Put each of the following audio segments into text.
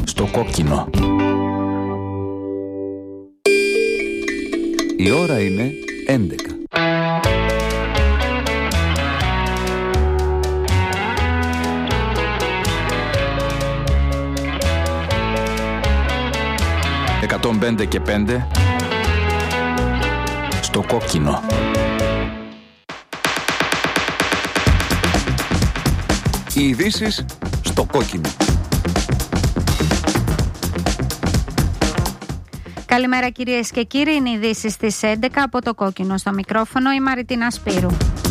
Στο κόκκινο. Η ώρα είναι 11. «105 και 5» στο κόκκινο. Οι ειδήσεις στο κόκκινο. Καλημέρα κυρίες και κύριοι, είναι οι ειδήσεις στις 11 από το κόκκινο. Στο μικρόφωνο η Μαριτίνα Σπύρου.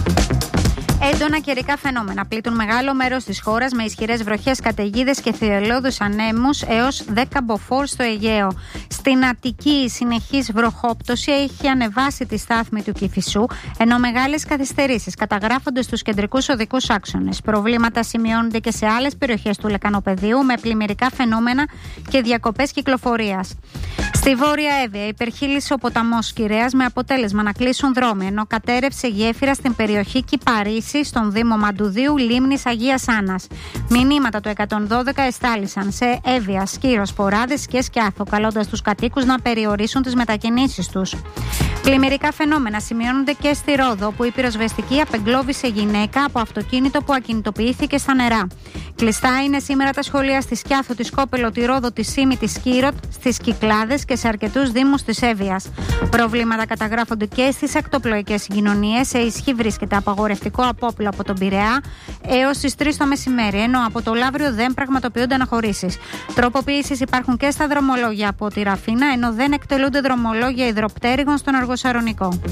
Έντονα καιρικά φαινόμενα πλήττουν μεγάλο μέρος της χώρας με ισχυρές βροχές, καταιγίδες και θυελλώδους ανέμους έως 10 μποφόρ στο Αιγαίο. Στην Αττική η συνεχής βροχόπτωση έχει ανεβάσει τη στάθμη του Κηφισού, ενώ μεγάλες καθυστερήσεις καταγράφονται στους κεντρικούς οδικούς άξονες. Προβλήματα σημειώνονται και σε άλλες περιοχές του λεκανοπεδίου με πλημμυρικά φαινόμενα και διακοπές κυκλοφορίας. Στη Βόρεια Εύβοια υπερχείλησε ο ποταμός Σκυρέας με αποτέλεσμα να κλείσουν δρόμοι, ενώ κατέρευσε γέφυρα στην περιοχή Κυπαρίση στον Δήμο Μαντουδίου λίμνης Αγίας Άννας. Μηνύματα του 112 εστάλησαν σε Εύβοια, Σκύρο, Σποράδες και Σκιάθο, καλώντας τους κατοίκους να περιορίσουν τις μετακινήσεις τους. Πλημμυρικά φαινόμενα σημειώνονται και στη Ρόδο, όπου η πυροσβεστική απεγκλώβησε γυναίκα από αυτοκίνητο που ακινητοποιήθηκε στα νερά. Κλειστά είναι σήμερα τα σχολεία στη Σκιάθο, τη Σκόπελο, τη Ρόδο, τη Σύμη, τη Σκύροτ, στις Κυκλάδες και σε αρκετούς δήμους της Εύβοιας. Προβλήματα καταγράφονται και στις ακτοπλοϊκές συγκοινωνίες. Σε ισχύ βρίσκεται απαγορευτικό απόπλο από τον Πειραιά έως τις 3 το μεσημέρι, ενώ από το Λαύριο δεν πραγματοποιούνται αναχωρήσεις. Τροποποιήσεις υπάρχουν και στα δρομολόγια από τη Ραφίνα, ενώ δεν εκτελούνται δρομολόγια υδροπτέρυγων στον Αργοσαρονικό.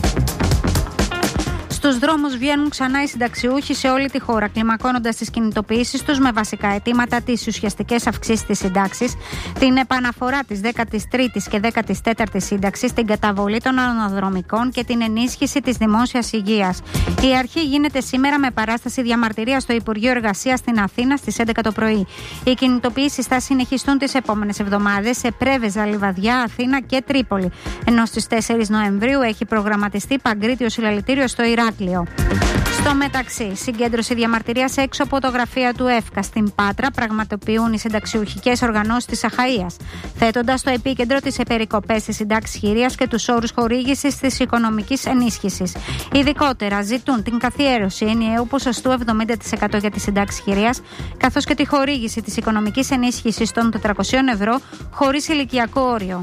Στους δρόμους βγαίνουν ξανά οι συνταξιούχοι σε όλη τη χώρα, κλιμακώνοντας τις κινητοποιήσεις τους με βασικά αιτήματα τις ουσιαστικές αυξήσεις της συντάξης, την επαναφορά της 13ης και 14ης σύνταξης, την καταβολή των αναδρομικών και την ενίσχυση της δημόσιας υγείας. Η αρχή γίνεται σήμερα με παράσταση διαμαρτυρίας στο Υπουργείο Εργασίας στην Αθήνα στις 11 το πρωί. Οι κινητοποιήσεις θα συνεχιστούν τις επόμενες εβδομάδες σε Πρέβεζα, Λιβαδιά, Αθήνα και Τρίπολη, ενώ στις 4 Νοεμβρίου έχει προγραμματιστεί παγκρίτιο συλλαλητήριο στο Ηράκλειο. Στο μεταξύ, συγκέντρωση διαμαρτυρίας έξω από το γραφείο του ΕΦΚΑ στην Πάτρα πραγματοποιούν οι συνταξιουχικές οργανώσεις της Αχαΐας, θέτοντας στο επίκεντρο τις περικοπές της συντάξης χειρίας και τους όρους χορήγησης της οικονομικής ενίσχυσης. Ειδικότερα, ζητούν την καθιέρωση ενιαίου ποσοστού 70% για τη συντάξη χειρίας, καθώς και τη χορήγηση της οικονομικής ενίσχυσης των 400 ευρώ χωρίς ηλικιακό όριο.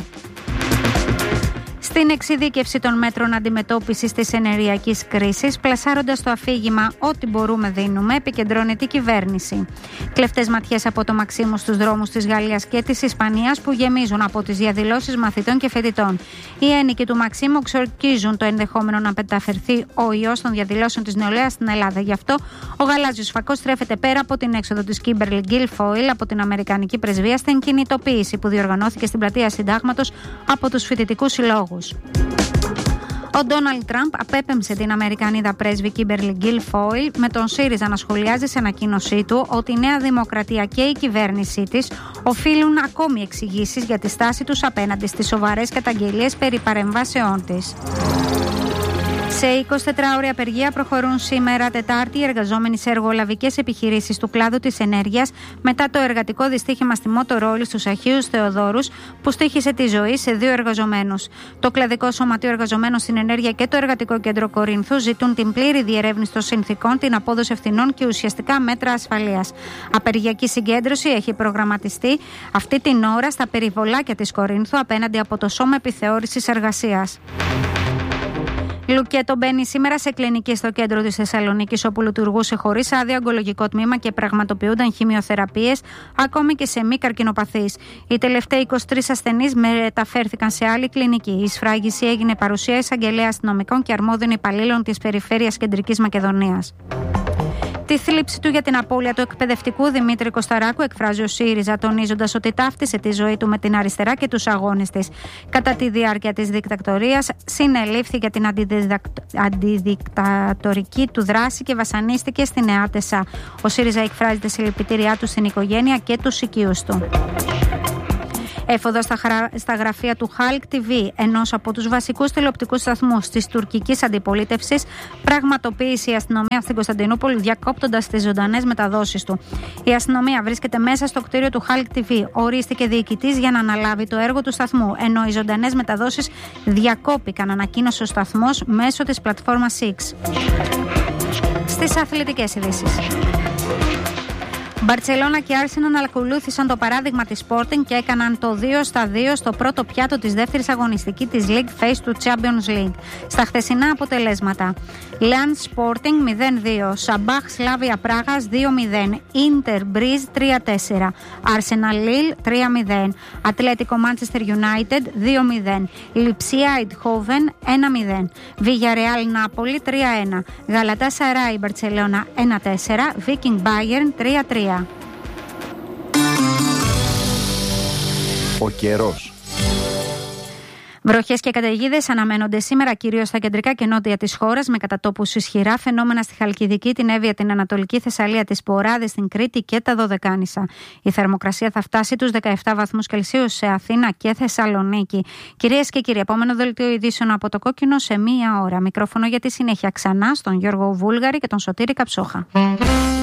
Στην εξειδίκευση των μέτρων αντιμετώπισης της ενεργειακής κρίσης, πλασάροντας το αφήγημα «Ό,τι μπορούμε δίνουμε», επικεντρώνεται η κυβέρνηση. Κλεφτές ματιές από το Μαξίμου στους δρόμους της Γαλλίας και της Ισπανίας που γεμίζουν από τις διαδηλώσεις μαθητών και φοιτητών. Οι ένοικοι του Μαξίμου ξορκίζουν το ενδεχόμενο να μεταφερθεί ο ιός των διαδηλώσεων της νεολαίας στην Ελλάδα. Γι' αυτό ο γαλάζιος φακός στρέφεται πέρα από την έξοδο της Kimberly Guilfoyle από την Αμερικανική Πρεσβεία στην κινητοποίηση που διοργανώθηκε στην πλατεία Συντάγματος από τους φοιτητικούς συλλόγους. Ο Ντόναλντ Τραμπ απέπεμψε την Αμερικανίδα πρέσβη Kimberly Guilfoyle, με τον ΣΥΡΙΖΑ να σχολιάζει σε ανακοίνωσή του ότι η Νέα Δημοκρατία και η κυβέρνησή της οφείλουν ακόμη εξηγήσεις για τη στάση τους απέναντι στις σοβαρές καταγγελίες περί παρεμβάσεών της. Σε 24ωρη απεργία προχωρούν σήμερα Τετάρτη οι εργαζόμενοι σε εργολαβικές επιχειρήσεις του κλάδου της ενέργειας μετά το εργατικό δυστύχημα στη Motorola στους Αχίους Θεοδόρους που στοίχισε τη ζωή σε 2 εργαζομένους. Το κλαδικό σωματείο εργαζομένων στην ενέργεια και το εργατικό κέντρο Κορίνθου ζητούν την πλήρη διερεύνηση των συνθηκών, την απόδοση ευθυνών και ουσιαστικά μέτρα ασφαλείας. Απεργιακή συγκέντρωση έχει προγραμματιστεί αυτή την ώρα στα περιβολάκια της Κορίνθου απέναντι από το Σώμα Επιθεώρησης Εργασίας. Λουκέτο μπαίνει σήμερα σε κλινική στο κέντρο της Θεσσαλονίκης, όπου λειτουργούσε χωρίς άδεια ογκολογικό τμήμα και πραγματοποιούνταν χημειοθεραπείες ακόμη και σε μη καρκινοπαθείς. Οι τελευταίοι 23 ασθενείς μεταφέρθηκαν σε άλλη κλινική. Η σφράγιση έγινε παρουσία εισαγγελέα αστυνομικών και αρμόδιων υπαλλήλων της Περιφέρειας Κεντρικής Μακεδονίας. Τη θλίψη του για την απώλεια του εκπαιδευτικού Δημήτρη Κωσταράκου εκφράζει ο ΣΥΡΙΖΑ, τονίζοντας ότι ταύτισε τη ζωή του με την αριστερά και τους αγώνες της. Κατά τη διάρκεια της δικτατορίας, συνελήφθη για την αντιδικτατορική του δράση και βασανίστηκε στην ΕΑΤΕΣΑ. Ο ΣΥΡΙΖΑ εκφράζει τη συλληπιτήριά του στην οικογένεια και τους οικείους του. Έφοδος στα γραφεία του Halk TV, ενός από τους βασικούς τηλεοπτικούς σταθμούς της τουρκικής αντιπολίτευσης, πραγματοποίησε η αστυνομία στην Κωνσταντινούπολη, διακόπτοντας τις ζωντανές μεταδόσεις του. Η αστυνομία βρίσκεται μέσα στο κτίριο του Halk TV. Ορίστηκε διοικητής για να αναλάβει το έργο του σταθμού, ενώ οι ζωντανές μεταδόσεις διακόπηκαν, ανακοίνωσε ο σταθμός μέσω της πλατφόρμας Six. Στις αθλητικές ειδήσεις. Μπαρτσελώνα και Arsenal ακολούθησαν το παράδειγμα της Sporting και έκαναν το 2-2 στο πρώτο πιάτο της δεύτερης αγωνιστική της League Phase του Champions League. Στα χθεσινά αποτελέσματα: Lens Sporting 0-2, Sabah Slavia Πράγας 2-0, Inter Breeze 3-4, Arsenal Lille 3-0, Atletico Manchester United 2-0, Lipsia Eindhoven 1-0, Villarreal Napoli 3-1, Galatasaray Barcelona 1-4, Viking Bayern 3-3. Ο καιρός. Βροχές και καταιγίδες αναμένονται σήμερα κυρίως στα κεντρικά και νότια της χώρας, με κατά τόπους ισχυρά φαινόμενα στη Χαλκιδική, την Εύβοια, την Ανατολική Θεσσαλία, τις Ποράδες, την Κρήτη και τα Δωδεκάνησα. Η θερμοκρασία θα φτάσει τους 17 βαθμούς Κελσίου σε Αθήνα και Θεσσαλονίκη. Κυρίες και κύριοι, επόμενο δελτίο ειδήσεων από το Κόκκινο σε μία ώρα. Μικρόφωνο για τη συνέχεια ξανά στον Γιώργο Βούλγαρη και τον Σωτήρη Καψόχα.